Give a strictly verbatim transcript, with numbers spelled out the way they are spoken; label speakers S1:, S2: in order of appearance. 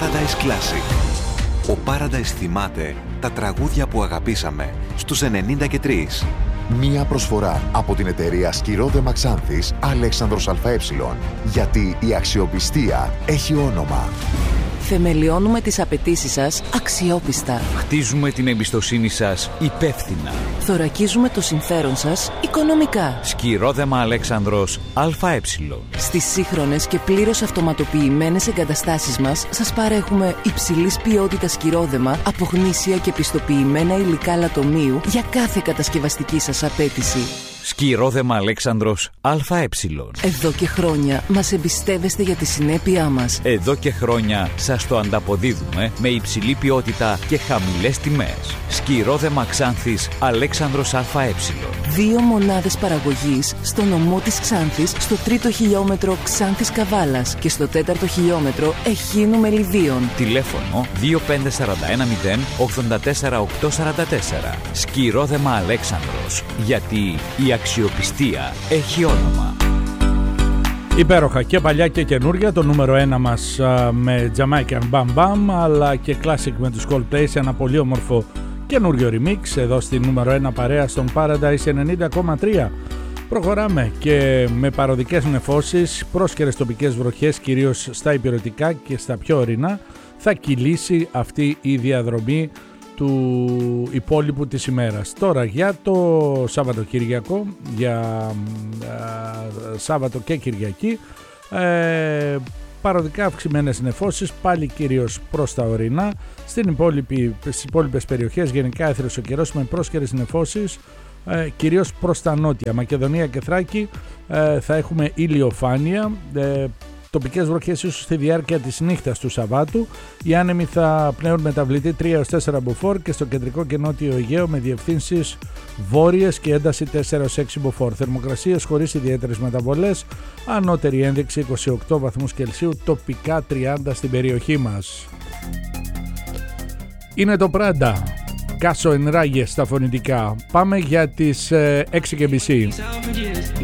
S1: Paradise Classic. Ο Paradise θυμάται τα τραγούδια που αγαπήσαμε στους ενενήντα και τρία.
S2: Μία προσφορά από την εταιρεία Σκυρόδεμα Ξάνθης Αλέξανδρος ΑΕ. Γιατί η αξιοπιστία έχει όνομα.
S3: Θεμελιώνουμε τις απαιτήσεις σας αξιόπιστα.
S4: Χτίζουμε την εμπιστοσύνη σας υπεύθυνα.
S3: Θωρακίζουμε το συμφέρον σας οικονομικά.
S4: Σκυρόδεμα Αλέξανδρος ΑΕ.
S3: Στις σύγχρονες και πλήρως αυτοματοποιημένες εγκαταστάσεις μας σας παρέχουμε υψηλής ποιότητας σκυρόδεμα από γνήσια και πιστοποιημένα υλικά λατομείου για κάθε κατασκευαστική σας απέτηση.
S4: Σκυρόδεμα Αλέξανδρος ΑΕ.
S3: Εδώ και χρόνια μας εμπιστεύεστε για τη συνέπειά μας.
S4: Εδώ και χρόνια σας το ανταποδίδουμε με υψηλή ποιότητα και χαμηλές τιμές. Σκυρόδεμα Ξάνθης Αλέξανδρος ΑΕ.
S3: Δύο μονάδες παραγωγής στο νομό της Ξάνθης, στο τρίτο χιλιόμετρο Ξάνθης Καβάλας και στο τέταρτο χιλιόμετρο Εχίνου Μελιδίων.
S4: Τηλέφωνο δύο πέντε τέσσερα ένα μηδέν ογδόντα τέσσερα οκτακόσια σαράντα τέσσερα. Σκυρόδεμα Αλέξανδρος. Γιατί η αξιοπιστία έχει όνομα.
S5: Υπέροχα και παλιά και καινούρια. Το νούμερο ένα μας α, με Jamaican Bam Bam, αλλά και Classic με τους Coldplay σε ένα πολύ όμορφο καινούριο remix εδώ στη νούμερο ένα παρέα στον Paradise ενενήντα κόμμα τρία. Προχωράμε και με παροδικές νεφώσεις, πρόσκαιρες τοπικές βροχές κυρίως στα υπηρετικά και στα πιο ορεινά θα κυλήσει αυτή η διαδρομή του υπόλοιπου της ημέρας. Τώρα για το Σαββατοκυριακό, για ε, Σάββατο και Κυριακή, ε, παροδικά αυξημένες νεφώσεις, πάλι κυρίως προς τα ορεινά. Στην υπόλοιπη, στις υπόλοιπες περιοχές γενικά έθριος ο καιρός με πρόσκαιρες νεφώσεις, ε, κυρίως προς τα νότια. Μακεδονία και Θράκη ε, θα έχουμε ηλιοφάνεια, ε, τοπικές βροχές ίσως στη διάρκεια της νύχτας του Σαββάτου. Οι άνεμοι θα πνέουν μεταβλητή τρία έως τέσσερα μποφόρ και στο κεντρικό και νότιο Αιγαίο με διευθύνσεις βόρειες και ένταση τέσσερα έως έξι μποφόρ. Θερμοκρασίες χωρίς ιδιαίτερες μεταβολές, ανώτερη ένδειξη είκοσι οκτώ βαθμούς Κελσίου, τοπικά τριάντα στην περιοχή μας. Είναι το Prada, Caso en Rayes στα φωνητικά. Πάμε για τις ε, έξι και μισή.